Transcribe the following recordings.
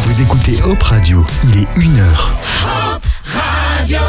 Vous écoutez Hop Radio, il est 1h. Hop Radio.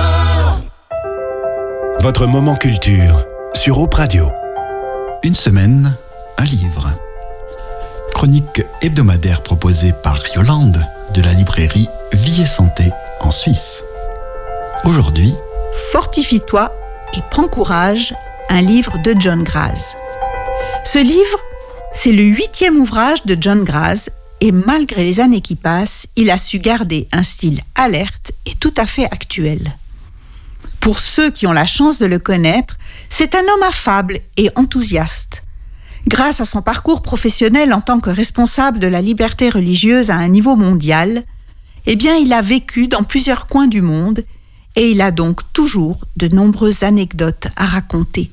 Votre moment culture sur Hop Radio. Une semaine, un livre. Chronique hebdomadaire proposée par Yolande de la librairie Vie et Santé en Suisse. Aujourd'hui, Fortifie-toi et prends courage, un livre de John Graz. Ce livre, c'est le 8e ouvrage de John Graz et malgré les années qui passent, il a su garder un style alerte et tout à fait actuel. Pour ceux qui ont la chance de le connaître, c'est un homme affable et enthousiaste. Grâce à son parcours professionnel en tant que responsable de la liberté religieuse à un niveau mondial, il a vécu dans plusieurs coins du monde et il a donc toujours de nombreuses anecdotes à raconter.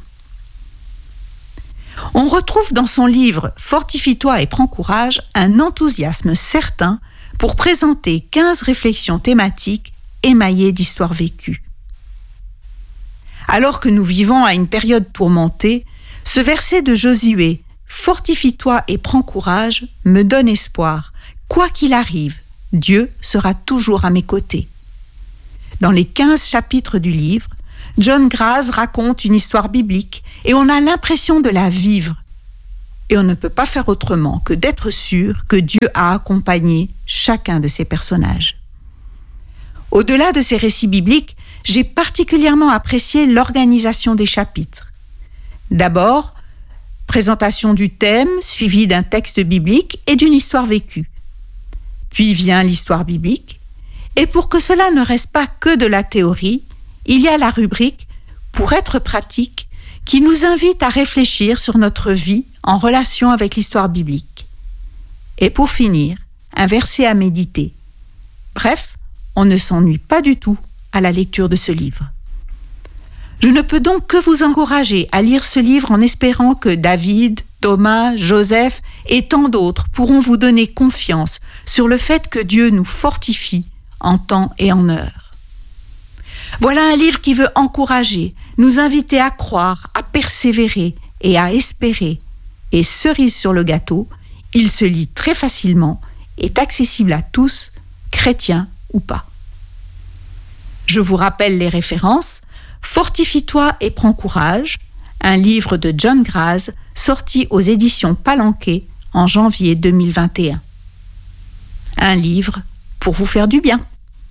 On retrouve dans son livre « Fortifie-toi et prends courage » un enthousiasme certain pour présenter 15 réflexions thématiques émaillées d'histoires vécues. Alors que nous vivons à une période tourmentée, ce verset de Josué « Fortifie-toi et prends courage » me donne espoir. Quoi qu'il arrive, Dieu sera toujours à mes côtés. Dans les 15 chapitres du livre, John Graz raconte une histoire biblique et on a l'impression de la vivre. Et on ne peut pas faire autrement que d'être sûr que Dieu a accompagné chacun de ces personnages. Au-delà de ces récits bibliques, j'ai particulièrement apprécié l'organisation des chapitres. D'abord, présentation du thème suivie d'un texte biblique et d'une histoire vécue. Puis vient l'histoire biblique. Et pour que cela ne reste pas que de la théorie, il y a la rubrique « Pour être pratique » qui nous invite à réfléchir sur notre vie en relation avec l'histoire biblique. Et pour finir, un verset à méditer. Bref, on ne s'ennuie pas du tout à la lecture de ce livre. Je ne peux donc que vous encourager à lire ce livre en espérant que David, Thomas, Joseph et tant d'autres pourront vous donner confiance sur le fait que Dieu nous fortifie en temps et en heure. Voilà un livre qui veut encourager, nous inviter à croire, à persévérer et à espérer. Et cerise sur le gâteau, il se lit très facilement, est accessible à tous, chrétiens ou pas. Je vous rappelle les références. Fortifie-toi et prends courage, un livre de John Graz sorti aux éditions Palanquet en janvier 2021. Un livre pour vous faire du bien.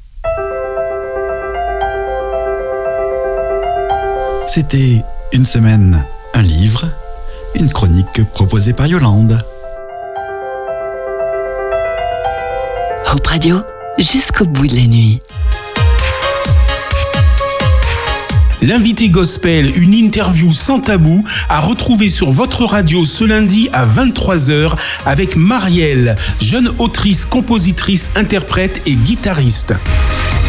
c'était Une semaine, un livre, une chronique proposée par Yolande. Hop Radio, jusqu'au bout de la nuit. L'invité gospel, une interview sans tabou, à retrouver sur votre radio ce lundi à 23h avec Marielle, jeune autrice, compositrice, interprète et guitariste.